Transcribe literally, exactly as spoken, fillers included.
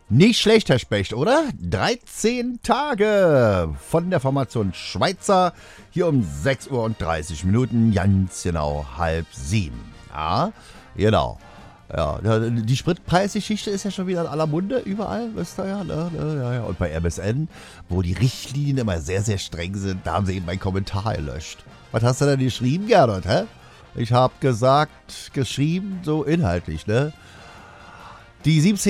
Nicht schlecht, Herr Specht, oder? dreizehn Tage von der Formation Schweizer. Hier um sechs Uhr und dreißig Minuten, ganz genau halb sieben. Ja, genau. Ja, die Spritpreisgeschichte ist ja schon wieder in aller Munde, überall, wisst ihr ja, ne, ne, ja, ja. Und bei M S N, wo die Richtlinien immer sehr, sehr streng sind, da haben sie eben meinen Kommentar gelöscht. Was hast du denn geschrieben, Gernot, hä? Ich hab gesagt, geschrieben, so inhaltlich, ne? Die siebzehn